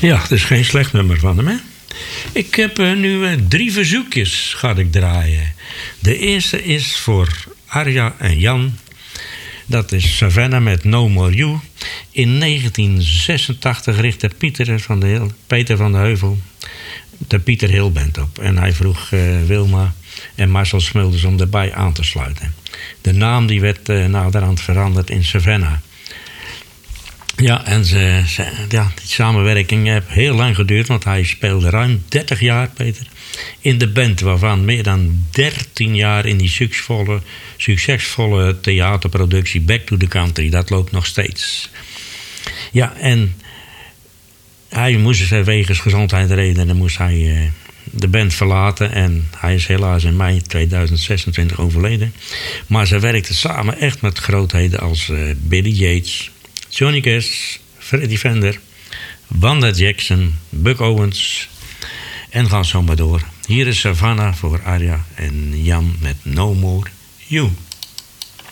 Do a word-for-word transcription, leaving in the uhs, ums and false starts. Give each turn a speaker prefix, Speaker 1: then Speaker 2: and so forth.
Speaker 1: Ja, dat is geen slecht nummer van hem, hè? Ik heb uh, nu uh, drie verzoekjes ga ik draaien. De eerste is voor Arja en Jan. Dat is Savannah met No More You. In negentien zesentachtig richtte Pieter van de, Heel, Peter van de Heuvel de Pieter Hill Band op. En hij vroeg uh, Wilma en Marcel Smulders om erbij aan te sluiten. De naam die werd uh, naderhand veranderd in Savannah. Ja, en ze, ze, ja, die samenwerking heeft heel lang geduurd, want hij speelde ruim dertig jaar, Peter, in de band, waarvan meer dan dertien jaar in die succesvolle, succesvolle theaterproductie Back to the Country. Dat loopt nog steeds. Ja, en hij moest dus wegens gezondheidsredenen moest hij uh, de band verlaten en hij is helaas in mei tweeduizend zesentwintig overleden. Maar ze werkten samen echt met grootheden als uh, Billy Yates, Johnny Cash, Freddie Fender, Wanda Jackson, Buck Owens en gaan zo maar door. Hier is Savannah voor Arja en Jan met No More You.